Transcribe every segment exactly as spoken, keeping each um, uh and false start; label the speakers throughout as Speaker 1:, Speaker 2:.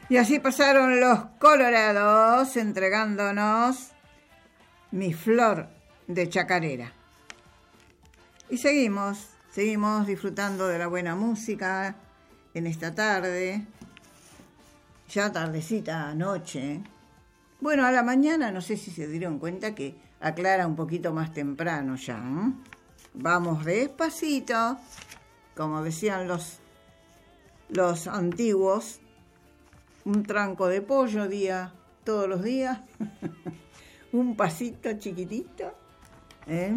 Speaker 1: Y así pasaron los colorados entregándonos Mi Flor de Chacarera. Y seguimos, seguimos disfrutando de la buena música en esta tarde, ya tardecita noche. Bueno, a la mañana no sé si se dieron cuenta que aclara un poquito más temprano ya, ¿eh? Vamos despacito, como decían los, los antiguos, un tranco de pollo día, todos los días, un pasito chiquitito, ¿eh?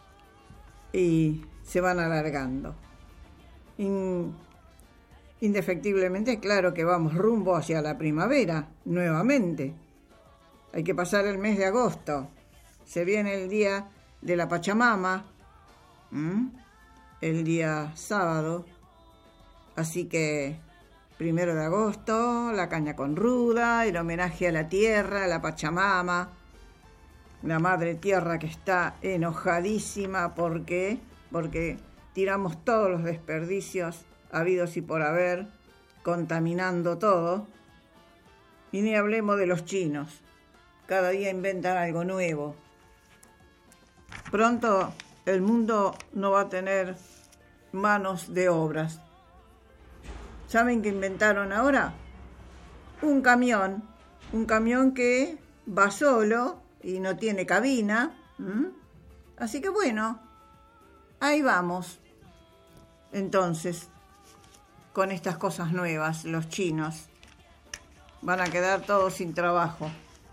Speaker 1: Y se van alargando. In, indefectiblemente, claro que vamos rumbo hacia la primavera, nuevamente. Hay que pasar el mes de agosto. Se viene el día de la Pachamama, ¿Mm? el día sábado. Así que, primero de agosto, la caña con ruda, el homenaje a la tierra, a la Pachamama. La madre tierra que está enojadísima porque, porque tiramos todos los desperdicios habidos y por haber, contaminando todo. Y ni hablemos de los chinos. Cada día inventan algo nuevo. Pronto el mundo no va a tener manos de obras. ¿Saben qué inventaron ahora? Un camión. Un camión que va solo y no tiene cabina. ¿Mm? Así que bueno, ahí vamos. Entonces, con estas cosas nuevas, los chinos van a quedar todos sin trabajo.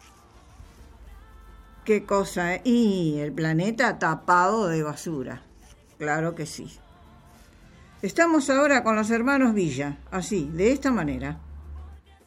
Speaker 1: Qué cosa, ¿eh? Y el planeta tapado de basura. Claro que sí. Estamos ahora con los hermanos Villa, así, de esta manera.